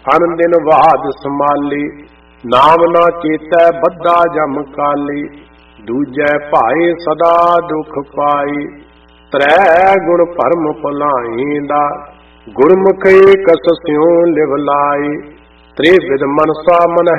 ਅਨ ਦਿਨ ਬਾਦ ਸਮਾਲੀ, ਨਾਮ ਨਾ ਚੇਤੈ ਬੱਧਾ ਜਮ ਕਾਲੀ। ਦੂਜੈ ਭਾਏ ਸਦਾ ਦੁਖ ਪਾਈ, ਤ੍ਰੈ ਗੁਣ ਭਰਮ ਭੁਲਾਈਂਦਾ। ਗੁਰਮੁਖ ਏਕਸ ਸਿਉ ਲਿਵ ਲਾਈ, ਤ੍ਰਿਵਿਧ ਮਨਸਾ ਮਨ